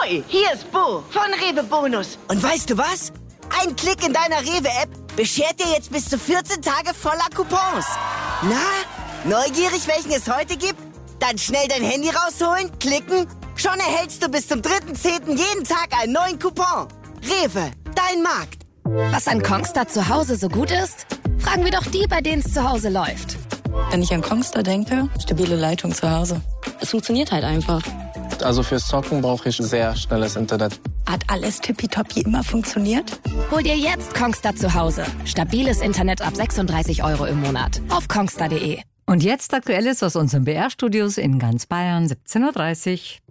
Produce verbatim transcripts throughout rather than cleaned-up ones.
Hi, hier ist Bo von Rewe Bonus. Und weißt du was? Ein Klick in deiner Rewe-App beschert dir jetzt bis zu vierzehn Tage voller Coupons. Na, neugierig, welchen es heute gibt? Dann schnell dein Handy rausholen, klicken. Schon erhältst du bis zum dritten zehnten jeden Tag einen neuen Coupon. Rewe, dein Markt. Was an Kongstar zu Hause so gut ist? Fragen wir doch die, bei denen es zu Hause läuft. Wenn ich an Kongstar denke, stabile Leitung zu Hause. Es funktioniert halt einfach. Also fürs Zocken brauche ich sehr schnelles Internet. Hat alles tippitoppi immer funktioniert? Hol dir jetzt Kongstar zu Hause. Stabiles Internet ab sechsunddreißig Euro im Monat. Auf kongstar punkt de. Und jetzt Aktuelles aus unseren B R-Studios in ganz Bayern, siebzehn Uhr dreißig.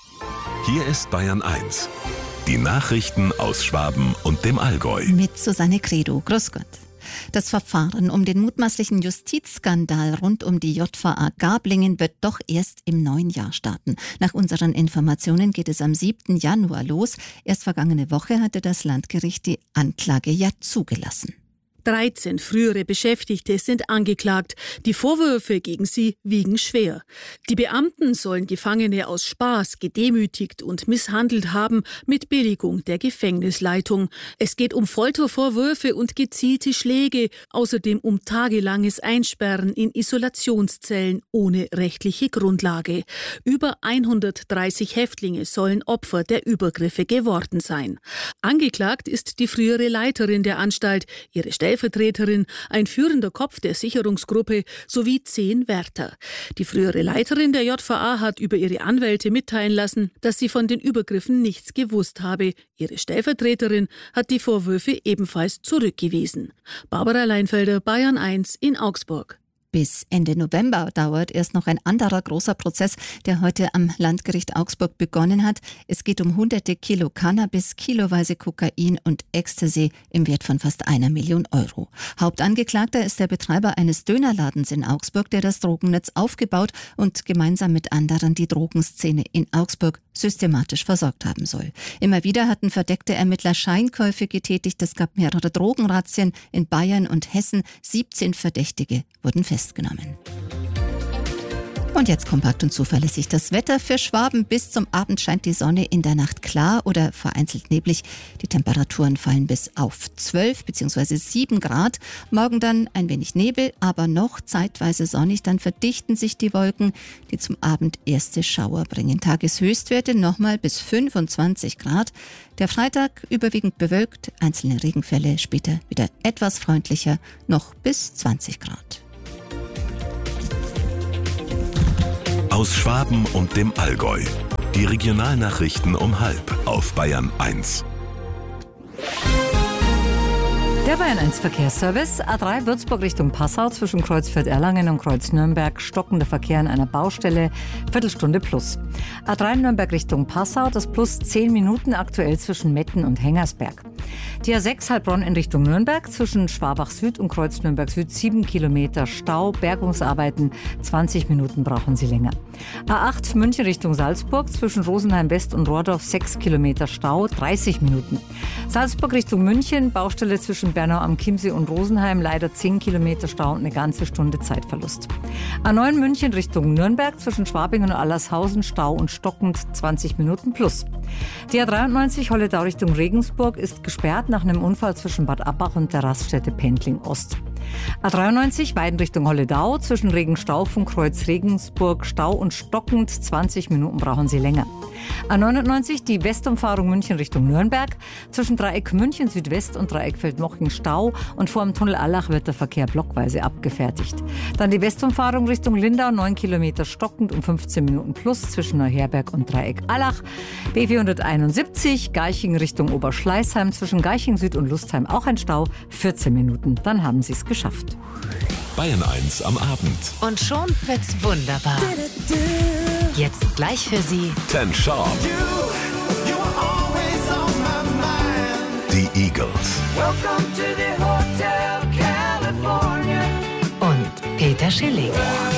Hier ist Bayern eins. Die Nachrichten aus Schwaben und dem Allgäu. Mit Susanne Credo. Grüß Gott. Das Verfahren um den mutmaßlichen Justizskandal rund um die J V A Gablingen wird doch erst im neuen Jahr starten. Nach unseren Informationen geht es am siebten Januar los. Erst vergangene Woche hatte das Landgericht die Anklage ja zugelassen. dreizehn frühere Beschäftigte sind angeklagt. Die Vorwürfe gegen sie wiegen schwer. Die Beamten sollen Gefangene aus Spaß gedemütigt und misshandelt haben mit Billigung der Gefängnisleitung. Es geht um Foltervorwürfe und gezielte Schläge, außerdem um tagelanges Einsperren in Isolationszellen ohne rechtliche Grundlage. Über hundertdreißig Häftlinge sollen Opfer der Übergriffe geworden sein. Angeklagt ist die frühere Leiterin der Anstalt, ihre Stellvertreterin, ein führender Kopf der Sicherungsgruppe sowie zehn Wärter. Die frühere Leiterin der J V A hat über ihre Anwälte mitteilen lassen, dass sie von den Übergriffen nichts gewusst habe. Ihre Stellvertreterin hat die Vorwürfe ebenfalls zurückgewiesen. Barbara Leinfelder, Bayern eins in Augsburg. Bis Ende November dauert erst noch ein anderer großer Prozess, der heute am Landgericht Augsburg begonnen hat. Es geht um hunderte Kilo Cannabis, kiloweise Kokain und Ecstasy im Wert von fast einer Million Euro. Hauptangeklagter ist der Betreiber eines Dönerladens in Augsburg, der das Drogennetz aufgebaut und gemeinsam mit anderen die Drogenszene in Augsburg systematisch versorgt haben soll. Immer wieder hatten verdeckte Ermittler Scheinkäufe getätigt. Es gab mehrere Drogenrazzien in Bayern und Hessen. siebzehn Verdächtige wurden festgenommen. Und jetzt kompakt und zuverlässig das Wetter für Schwaben. Bis zum Abend scheint die Sonne, in der Nacht klar oder vereinzelt neblig. Die Temperaturen fallen bis auf zwölf bzw. sieben Grad. Morgen dann ein wenig Nebel, aber noch zeitweise sonnig. Dann verdichten sich die Wolken, die zum Abend erste Schauer bringen. Tageshöchstwerte nochmal bis fünfundzwanzig Grad. Der Freitag überwiegend bewölkt, einzelne Regenfälle, später wieder etwas freundlicher, noch bis zwanzig Grad. Aus Schwaben und dem Allgäu. Die Regionalnachrichten um halb auf Bayern eins. Der Bayern eins Verkehrsservice. A drei Würzburg Richtung Passau zwischen Kreuzfeld-Erlangen und Kreuz-Nürnberg. Stockender Verkehr an einer Baustelle. Viertelstunde plus. A drei Nürnberg Richtung Passau. Das plus zehn Minuten aktuell zwischen Metten und Hengersberg. Die A sechs Heilbronn in Richtung Nürnberg zwischen Schwabach Süd und Kreuz-Nürnberg Süd. sieben Kilometer Stau. Bergungsarbeiten. zwanzig Minuten brauchen Sie länger. A acht München Richtung Salzburg zwischen Rosenheim West und Rohrdorf. sechs Kilometer Stau. dreißig Minuten. Salzburg Richtung München. Baustelle zwischen Bernau am Chiemsee und Rosenheim, leider zehn Kilometer Stau und eine ganze Stunde Zeitverlust. A neun München Richtung Nürnberg zwischen Schwabingen und Allershausen, Stau und stockend zwanzig Minuten plus. Die A dreiundneunzig Holledau Richtung Regensburg ist gesperrt nach einem Unfall zwischen Bad Abbach und der Raststätte Pendling Ost. A dreiundneunzig Weiden Richtung Holledau zwischen Regenstauf und Kreuz Regensburg, Stau und stockend zwanzig Minuten brauchen Sie länger. A neunundneunzig die Westumfahrung München Richtung Nürnberg zwischen Dreieck München Südwest und Dreieck Feldmoching Stau und vor dem Tunnel Allach wird der Verkehr blockweise abgefertigt. Dann die Westumfahrung Richtung Lindau, neun Kilometer stockend um fünfzehn Minuten plus zwischen Neuherberg und Dreieck Allach. B vierhunderteinundsiebzig Garching Richtung Oberschleißheim zwischen Garching Süd und Lustheim auch ein Stau, vierzehn Minuten. Dann haben Sie es geschafft. Bayern eins am Abend. Und schon wird's wunderbar. Jetzt gleich für Sie Ten Sharp. Die Eagles. und Peter Schilling.